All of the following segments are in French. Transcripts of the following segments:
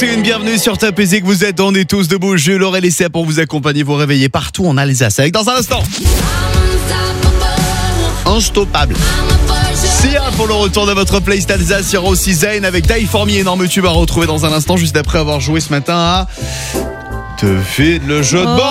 Bienvenue sur Top Music, vous êtes on est tous debout, je l'aurais laissé pour vous accompagner, vous réveiller partout en Alsace. Avec dans un instant Unstoppable, Sia pour le retour de votre playlist Alsace. Il y aura aussi Zayn avec Die For Me, énorme tube à retrouver dans un instant, juste après avoir joué ce matin à Devine le jeu de mots.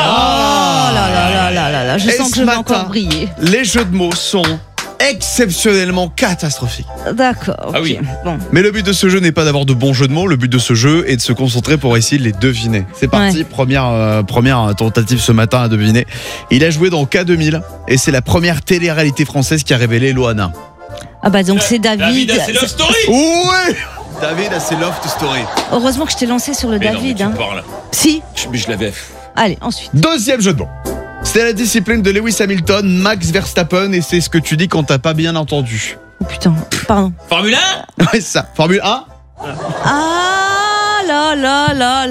Je sens que je vais encore briller. Les jeux de mots sont exceptionnellement catastrophique. D'accord. Ah oui. Bon. Mais le but de ce jeu n'est pas d'avoir de bons jeux de mots. Le but de ce jeu est de se concentrer pour essayer de les deviner. C'est parti. Ouais. Première tentative ce matin à deviner. Il a joué dans K2000 et c'est la première télé-réalité française qui a révélé Loana. Ah bah donc c'est David. C'est Love Story. Ouais. David a ses Love Story. Heureusement que je t'ai lancé sur le Mais David. non, mais tu parles. Si. Mais je l'avais. Allez, ensuite. Deuxième jeu de mots. C'est la discipline de Lewis Hamilton, Max Verstappen, et c'est ce que tu dis quand t'as pas bien entendu. Oh putain, pardon. Formule 1. Ouais, c'est ça. Formule 1. Ah là.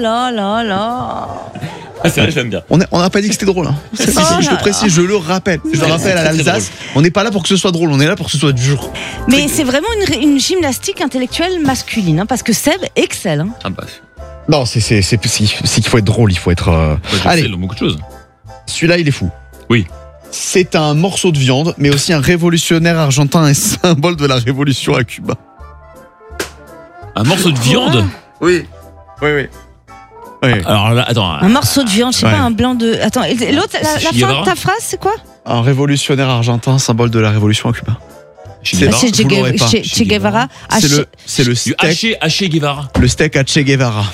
Ah c'est vrai, j'aime bien. On n'a pas dit que c'était drôle. Hein. Je te précise, je le rappelle. Je le rappelle à très, très l'Alsace. On n'est pas là pour que ce soit drôle, on est là pour que ce soit dur. Mais c'est vraiment une gymnastique intellectuelle masculine, hein, parce que Seb excelle. Hein. Ah bah. Non, c'est qu'il faut être drôle, il faut être. Allez, beaucoup de choses. celui-là, il est fou. Oui. C'est un morceau de viande, mais aussi un révolutionnaire argentin et symbole de la révolution à Cuba. Un morceau de viande. Oui. Alors là, attends. Un morceau de viande, je sais Ouais. pas, un blanc de. Attends, et l'autre, la fin Guevara. de ta phrase, c'est quoi? Un révolutionnaire argentin, symbole de la révolution à Cuba. Che C'est vous l'aurez pas. Che Guevara. Ah, C'est le Du steak. haché Guevara. Le steak à Che Guevara.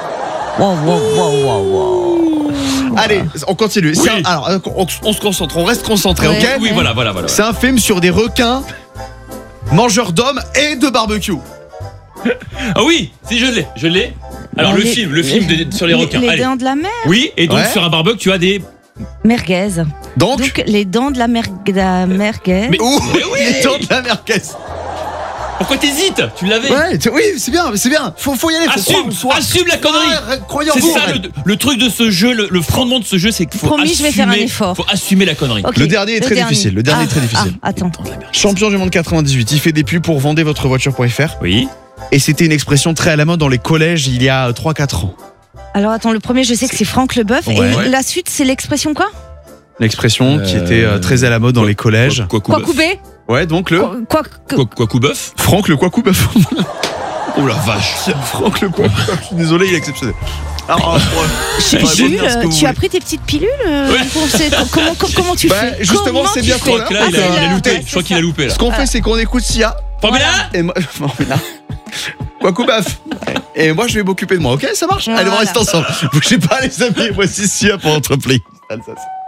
Wow. Allez, on continue. Oui. Alors, on se concentre, on reste concentré, Ouais. ok? Oui, voilà. C'est un film sur des requins, mangeurs d'hommes et de barbecue. Ah oui, si je l'ai. Alors Non, le film sur les requins. Les Allez. dents de la mer. Oui, et donc Ouais. sur un barbecue, tu as des. Merguez. Donc, les dents de la merguez. Mais- Ouh, Mais oui. les dents de la merguez. Pourquoi t'hésites? Tu l'avais. Ouais, oui, c'est bien. Faut y aller. Faut croire en soi. Assume la connerie. Ouais, croyez en C'est vous. ça le truc de ce jeu, le fondement de ce jeu, c'est qu'il faut Promis, je vais faire un effort. Faut assumer la connerie. Ok, Le dernier est très difficile. Le dernier est très difficile. Attends. Champion du monde 98, il fait des pubs pour vendezvotrevoiture.fr Oui. et c'était une expression très à la mode dans les collèges il y a 3-4 ans. Alors attends, le premier, je sais que c'est Franck Leboeuf. Ouais. Et la suite, c'est l'expression quoi? L'expression qui était très à la mode dans les collèges. Quoi couper? Ouais, donc le Quoi bœuf. Franck le Quacoubeuf. Oh la vache. Franck le Quacoubeuf. Je suis désolé, il est exceptionnel. Alors, Jules, tu as pris tes petites pilules Comment tu Bah, fais? justement, Comment c'est tu bien fais trop Là, là. il c'est a là. loupé. Ouais, Je crois c'est qu'il a ça. loupé là. Ce qu'on fait, c'est qu'on écoute Sia. Formule 1. Et moi, Formule 1. Quacoubeuf. Et moi, je vais m'occuper de moi, ok? Ça marche? Allez, on Voilà. reste ensemble. Bougez pas, les amis. Voici Sia pour notre play. Alsace.